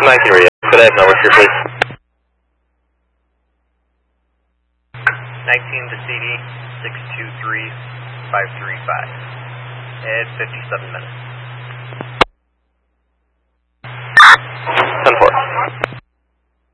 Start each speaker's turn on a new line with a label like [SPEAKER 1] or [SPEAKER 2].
[SPEAKER 1] 19 radio. Could I have numbers here, please?
[SPEAKER 2] 19 to CD, 623535. At 57 minutes.